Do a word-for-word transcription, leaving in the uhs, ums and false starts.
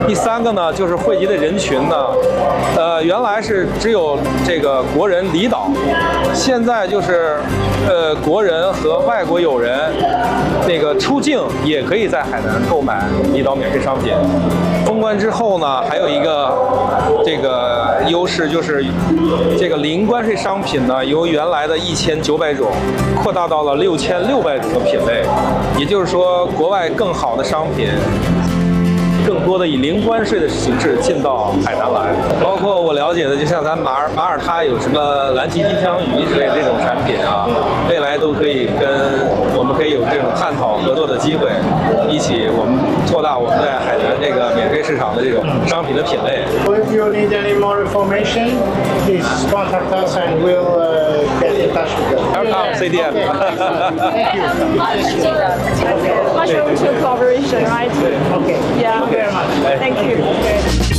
第三个呢，就是汇集的人群呢，呃，原来是只有这个国人离岛，现在就是呃国人和外国友人那个出境也可以在海南购买离岛免税商品。封关之后呢，还有一个这个优势就是这个零关税商品呢，由原来的一千九百种扩大到了六千六百种的品类，也就是说，国外更好的商品。更多的以零关税的形式进到海南来，包括我了解的，就像咱马耳马耳他有什么蓝鳍金枪鱼之类的这种产品啊，未来都可以跟我们可以有这种探讨合作的机会，一起我们扩大我们在海南这个免税市场的这种商品的品类。 If you need any more information, please contact us and we'll uh, get in touch with you. Welcome C D M. Thank you. Much room to collaboration, right? Okay. Yeah. Thank you very much. Thank you.